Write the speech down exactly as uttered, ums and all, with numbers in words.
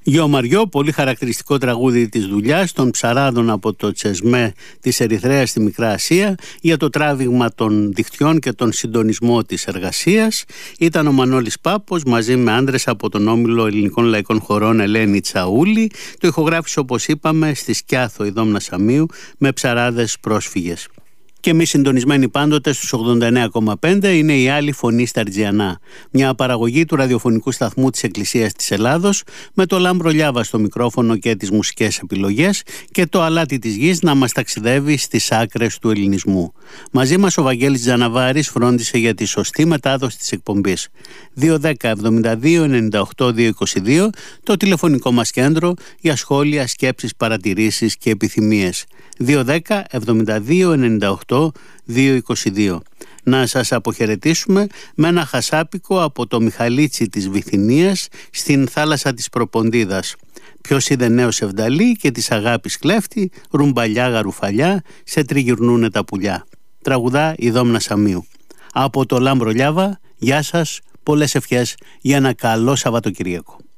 Γιο Μαριό, πολύ χαρακτηριστικό τραγούδι της δουλειάς των ψαράδων από το Τσεσμέ της Ερυθρέας στη Μικρά Ασία για το τράβηγμα των δικτυών και τον συντονισμό της εργασίας. Ήταν ο Μανώλης Πάπος μαζί με άντρες από τον Όμιλο Ελληνικών Λαϊκών Χορών Ελένη Τσαούλη. Το ηχογράφησε, όπως είπαμε, στη Σκιάθο η Δόμνα Σαμίου με ψαράδες πρόσφυγες. Και εμείς συντονισμένοι πάντοτε στους ογδόντα εννέα κόμμα πέντε είναι η Άλλη Φωνή στα Αρτζιανά, μια παραγωγή του ραδιοφωνικού σταθμού της Εκκλησίας της Ελλάδος, με το Λάμπρο Λιάβα στο μικρόφωνο και τις μουσικές επιλογές και το αλάτι της γης να μας ταξιδεύει στις άκρες του ελληνισμού. Μαζί μας ο Βαγγέλης Τζαναβάρης φρόντισε για τη σωστή μετάδοση της εκπομπής. δύο δέκα εβδομήντα δύο ενενήντα οκτώ διακόσια είκοσι δύο το τηλεφωνικό μας κέντρο για σχόλια, σκέψεις, παρατηρήσεις και επιθυμίες. δύο δέκα εβδομήντα δύο ενενήντα οκτώ διακόσια είκοσι δύο. Να σας αποχαιρετήσουμε με ένα χασάπικο από το Μιχαλίτσι της Βυθινίας στην θάλασσα της Προποντίδας. Ποιος είδε νέο Σεβδαλή και της αγάπης κλέφτη, ρουμπαλιά γαρουφαλιά, σε τριγυρνούνε τα πουλιά. Τραγουδά η Δόμνα Σαμίου. Από το Λάμπρο Λιάβα, γεια σας, πολλές ευχές για ένα καλό Σαββατοκυριακό.